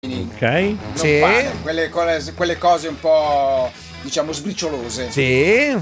Ok. Non Sì. pane, quelle cose un po', diciamo, sbriciolose. Sì.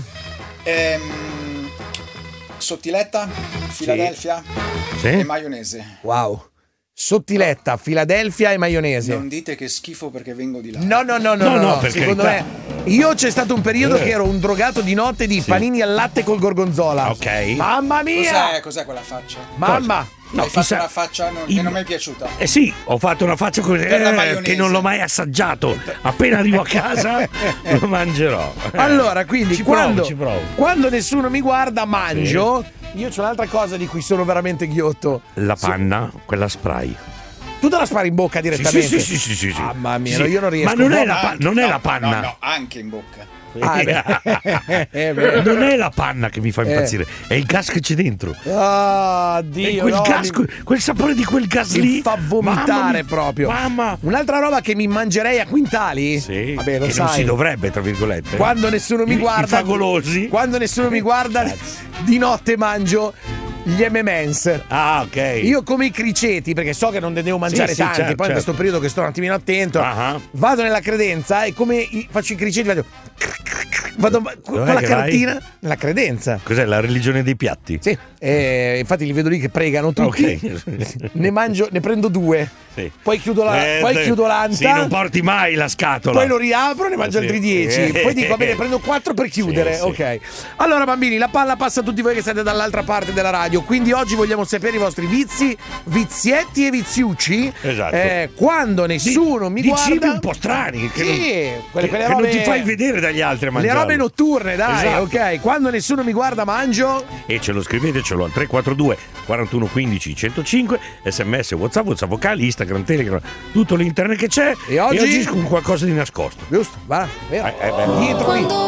Sottiletta, Philadelphia Sì. e maionese. Wow. Sottiletta, Philadelphia e maionese. Non dite che schifo perché vengo di là. No, per secondo carità. me. Io c'è stato un periodo che ero un drogato di notte di panini al latte col gorgonzola. Ok. Mamma mia! Cos'è quella faccia? Mamma! No, Hai fatto chissà- una faccia che non mi è piaciuta. Sì, ho fatto una faccia così Per la maionese. che non l'ho mai assaggiato. Appena arrivo a casa lo mangerò. Allora, quindi ci quando provo. quando nessuno mi guarda, mangio. Io c'ho un'altra cosa di cui sono veramente ghiotto. La panna, quella spray. Tu te la spari in bocca direttamente? Sì. Mamma mia, Sì. io non riesco. Ma non è Anche- la panna. No, anche in bocca. Ah, è vero. Non è la panna che mi fa impazzire, è il gas che c'è dentro. Ah, È Dio, quel no, gas, quel sapore di quel gas mi lì fa vomitare Mamma mia, proprio. Mamma. Un'altra roba che mi mangerei a quintali? Sì, Vabbè, lo che sai. non si dovrebbe, tra virgolette. Quando nessuno mi I guarda, fagolosi. quando nessuno mi guarda, di notte mangio gli M&M's. Ah, ok. Io come i criceti, perché so che non ne devo mangiare Sì, tanti, certo, poi in questo periodo che sto un attimino attento, vado nella credenza e come faccio i criceti vado con Dov'è la che cartina vai? nella credenza. Cos'è la religione dei piatti? Sì, infatti li vedo lì che pregano tutti. Ok. Ne prendo 2. Sì. Poi chiudo l'anta. Sì, non porti mai la scatola. Poi lo riapro e ne mangio Sì. altri 10. Poi dico, va bene, prendo 4 per chiudere. Sì. Ok. Allora, bambini, la palla passa a tutti voi che siete dall'altra parte della radio. Quindi oggi vogliamo sapere i vostri vizi, vizietti e viziucci. Esatto. Quando nessuno mi guarda. Di cibi un po' strani. Che Sì, quelle che robe. non ti fai vedere dagli altri a Le mangiare. robe notturne, dai, Esatto. ok. Quando nessuno mi guarda, mangio. E ce lo scrivetecelo al 342 41 15 105, sms, WhatsApp vocali, Instagram, Telegram, tutto l'internet che c'è. E oggi? con qualcosa di nascosto. Giusto, va, vero. Beh. Dietro lì.